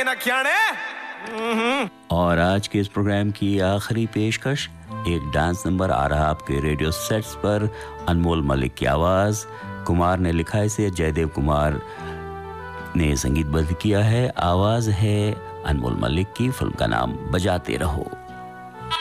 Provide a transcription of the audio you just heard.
वे न ख्याणे। और आज के इस प्रोग्राम की आखिरी पेशकश, एक डांस नंबर आ रहा आपके रेडियो सेट्स पर, अनमोल मलिक की आवाज, कुमार ने लिखा है इसे, जयदेव कुमार ने संगीतबद्ध किया है, आवाज है अनमोल मलिक की, फिल्म का नाम बजाते रहो।